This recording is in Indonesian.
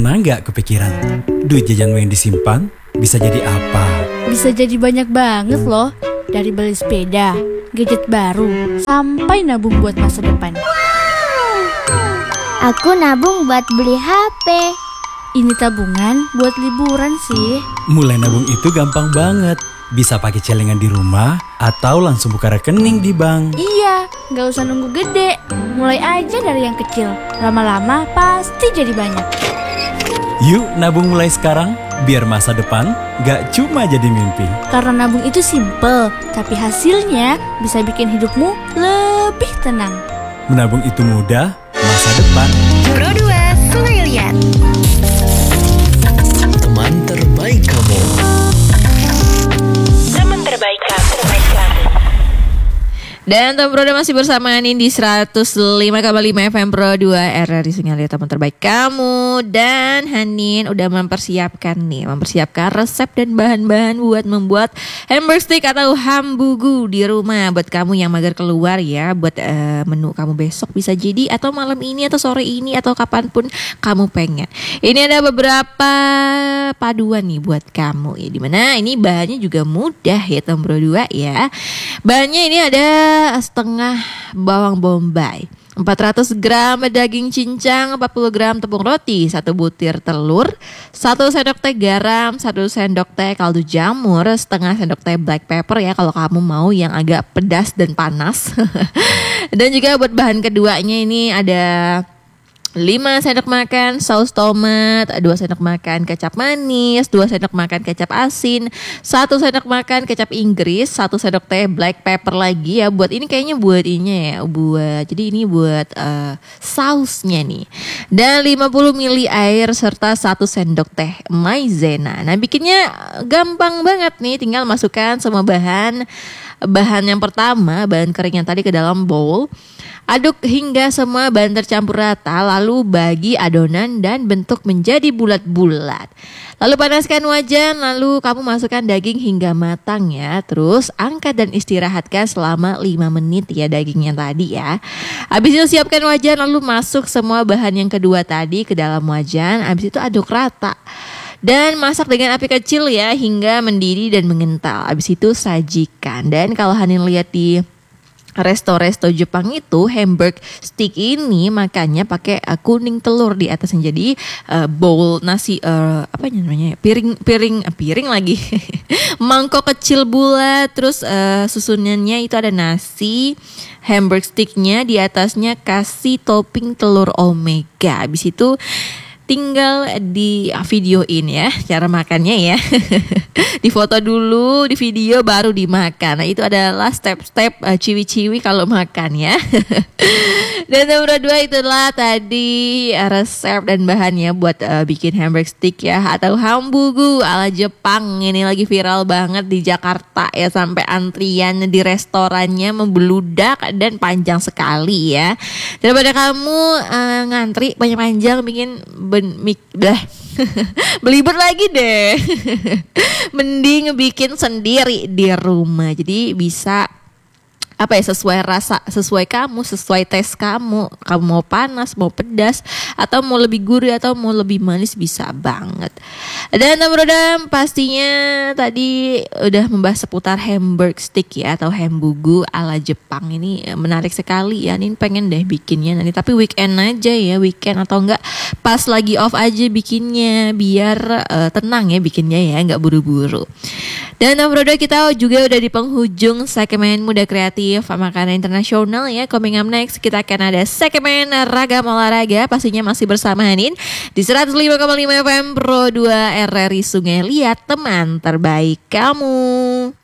Pernah nggak kepikiran, duit jajanmu yang disimpan bisa jadi apa? Bisa jadi banyak banget loh. Dari beli sepeda, gadget baru, sampai nabung buat masa depan. Aku nabung buat beli HP. Ini tabungan buat liburan sih. Mulai nabung itu gampang banget. Bisa pakai celengan di rumah atau langsung buka rekening di bank. Iya, gak usah nunggu gede. Mulai aja dari yang kecil. Lama-lama pasti jadi banyak. Yuk nabung mulai sekarang, biar masa depan gak cuma jadi mimpi. Karena nabung itu simple, tapi hasilnya bisa bikin hidupmu lebih tenang. Menabung itu mudah, masa depan. Pro 2 Sungai Liat. Teman terbaik kamu. Teman terbaik kamu. Dan Tom Pro masih bersama Anin di 105,5 FM Pro 2 RRI Sungai Liat, teman terbaik kamu. Dan Hanin udah mempersiapkan resep dan bahan-bahan buat membuat hamburger stick atau hambugu di rumah. Buat kamu yang mager keluar ya, buat menu kamu besok bisa jadi, atau malam ini, atau sore ini, atau kapanpun kamu pengen. Ini ada beberapa paduan nih buat kamu ya, dimana ini bahannya juga mudah ya Tom Pro 2 ya. Bahannya ini ada setengah bawang bombay, 400 gram daging cincang, 40 gram tepung roti, 1 butir telur, 1 sendok teh garam, 1 sendok teh kaldu jamur, setengah sendok teh black pepper ya kalau kamu mau yang agak pedas dan panas. Dan juga buat bahan keduanya ini ada 5 sendok makan saus tomat, 2 sendok makan kecap manis, 2 sendok makan kecap asin, 1 sendok makan kecap Inggris, 1 sendok teh black pepper lagi ya. Buat ini kayaknya buat ini ya, jadi ini buat sausnya nih. Dan 50 ml air serta 1 sendok teh maizena. Nah, bikinnya gampang banget nih, tinggal masukkan semua bahan yang pertama, bahan kering yang tadi ke dalam bowl. Aduk hingga semua bahan tercampur rata, lalu bagi adonan dan bentuk menjadi bulat-bulat. Lalu panaskan wajan, lalu kamu masukkan daging hingga matang ya. Terus angkat dan istirahatkan selama 5 menit ya dagingnya tadi ya. Habis itu siapkan wajan, lalu masuk semua bahan yang kedua tadi ke dalam wajan. Habis itu aduk rata. Dan masak dengan api kecil ya hingga mendidih dan mengental. Habis itu sajikan. Dan kalau Hanin lihat di resto Jepang itu, hamburger stick ini makannya pakai kuning telur di atasnya. Jadi bowl nasi piring lagi mangkok kecil bulat. Terus susunannya itu ada nasi, hamburger sticknya di atasnya kasih topping telur omega. Habis itu tinggal di videoin ya cara makannya ya. Di foto dulu, di video baru dimakan. Nah, itu adalah step-step ciwi-ciwi kalau makan ya. Dan nomor 2 itulah tadi resep dan bahannya buat bikin hamburger stick ya, atau hambugu ala Jepang. Ini lagi viral banget di Jakarta ya, sampai antrian di restorannya membeludak dan panjang sekali ya. Daripada kamu ngantri panjang-panjang bikin belibet lagi deh. Mending bikin sendiri di rumah. Jadi bisa sesuai rasa, sesuai kamu, sesuai tes kamu. Kamu mau panas, mau pedas, atau mau lebih gurih, atau mau lebih manis, bisa banget. Dan nomor 2 pastinya tadi udah membahas seputar hamburger stick ya, atau hambugu ala Jepang. Ini menarik sekali ya. Ini pengen deh bikinnya nanti, tapi weekend aja ya, weekend atau enggak pas lagi off aja bikinnya, biar tenang ya bikinnya ya, enggak buru-buru. Dan nomor 2 kita juga udah di penghujung segmen Muda Kreatif Makanan Internasional ya. Coming up next kita akan ada segmen Ragam Olahraga, pastinya masih bersama Hanin di 105,5 FM Pro 2 RRI Sungai Liat, teman terbaik kamu.